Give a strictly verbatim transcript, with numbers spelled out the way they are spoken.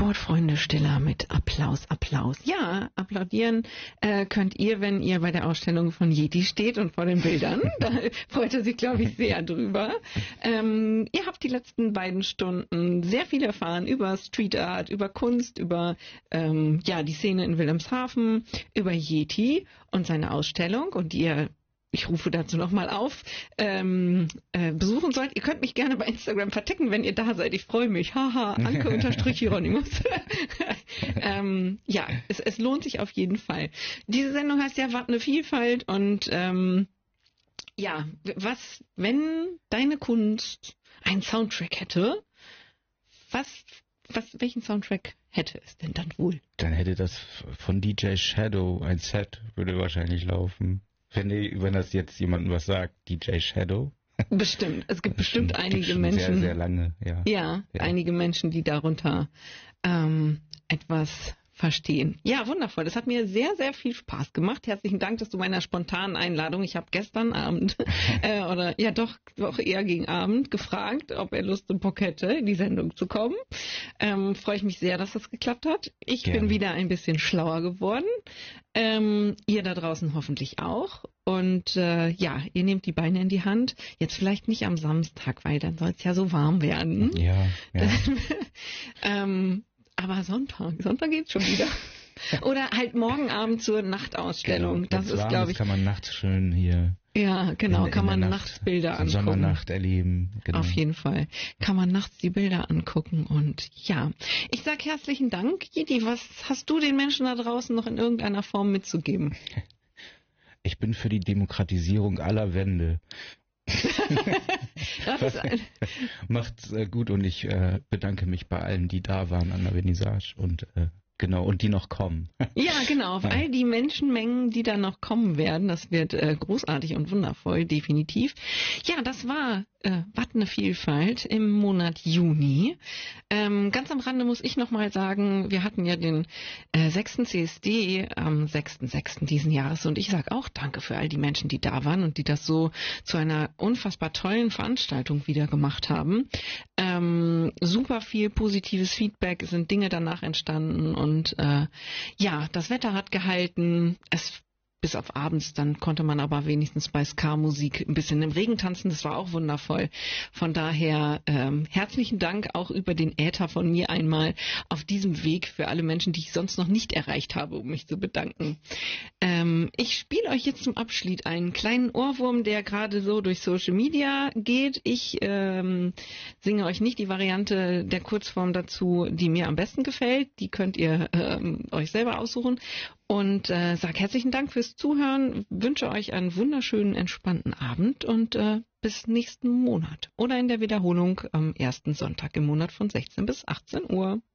Sportfreunde Stiller mit Applaus, Applaus. Ja, applaudieren äh, könnt ihr, wenn ihr bei der Ausstellung von Yeti steht und vor den Bildern. Da freut er sich, glaube ich, sehr drüber. Ähm, ihr habt die letzten beiden Stunden sehr viel erfahren über Street Art, über Kunst, über ähm, ja die Szene in Wilhelmshaven, über Yeti und seine Ausstellung, und ihr, ich rufe dazu nochmal auf, ähm, äh, besuchen sollt. Ihr könnt mich gerne bei Instagram verticken, wenn ihr da seid. Ich freue mich. Haha, Anke unterstrich Hieronymus. ähm, ja, es, es lohnt sich auf jeden Fall. Diese Sendung heißt ja Wat ne Vielfalt, und ähm, ja, was, wenn deine Kunst einen Soundtrack hätte, was, was, welchen Soundtrack hätte es denn dann wohl? Dann hätte das von D J Shadow, ein Set, würde wahrscheinlich laufen. Wenn, die, wenn das jetzt jemandem was sagt, D J Shadow. Bestimmt. Es gibt bestimmt gibt einige schon Menschen. Sehr, sehr lange, ja. Ja, ja. Einige Menschen, die darunter ähm, etwas verstehen. Ja, wundervoll. Das hat mir sehr, sehr viel Spaß gemacht. Herzlichen Dank, dass du meiner spontanen Einladung, ich habe gestern Abend äh, oder ja doch, doch eher gegen Abend gefragt, ob er Lust und Bock hätte, in die Sendung zu kommen. Ähm, freue ich mich sehr, dass das geklappt hat. Ich Gerne. bin wieder ein bisschen schlauer geworden. Ähm, ihr da draußen hoffentlich auch. Und äh, ja, ihr nehmt die Beine in die Hand. Jetzt vielleicht nicht am Samstag, weil dann soll es ja so warm werden. Ja, ja. ähm, aber Sonntag, Sonntag geht's schon wieder. Oder halt morgen Abend zur Nachtausstellung. Genau. Das ist, glaube ich. Kann man nachts schön hier. Ja, genau, in, kann in man Nacht, nachts Bilder angucken. Sommernacht erleben. Genau. Auf jeden Fall. Kann man nachts die Bilder angucken, und ja. Ich sag herzlichen Dank. Yeti, was hast du den Menschen da draußen noch in irgendeiner Form mitzugeben? Ich bin für die Demokratisierung aller Wände. Das ist ein Macht's äh, gut, und ich äh, bedanke mich bei allen, die da waren an der Vernissage, und äh, genau, und die noch kommen. Ja, genau, auf ja. all die Menschenmengen, die da noch kommen werden. Das wird äh, großartig und wundervoll, definitiv. Ja, das war äh, Wat ne Vielfalt im Monat Juni. Ähm, ganz am Rande muss ich nochmal sagen, wir hatten ja den äh, sechsten C S D am sechsten sechsten diesen Jahres, und ich sage auch danke für all die Menschen, die da waren und die das so zu einer unfassbar tollen Veranstaltung wieder gemacht haben. Ähm, super viel positives Feedback, es sind Dinge danach entstanden, und äh, ja, das Wetter hat gehalten, es bis auf abends, dann konnte man aber wenigstens bei Ska-Musik ein bisschen im Regen tanzen, das war auch wundervoll. Von daher ähm, herzlichen Dank auch über den Äther von mir einmal auf diesem Weg für alle Menschen, die ich sonst noch nicht erreicht habe, um mich zu bedanken. Ähm, ich spiele euch jetzt zum Abschied einen kleinen Ohrwurm, der gerade so durch Social Media geht. Ich ähm, singe euch nicht die Variante der Kurzform dazu, die mir am besten gefällt. Die könnt ihr ähm, euch selber aussuchen. Und äh, sage herzlichen Dank fürs Zuhören, wünsche euch einen wunderschönen, entspannten Abend, und äh, bis nächsten Monat. Oder in der Wiederholung am ersten Sonntag im Monat von sechzehn bis achtzehn Uhr.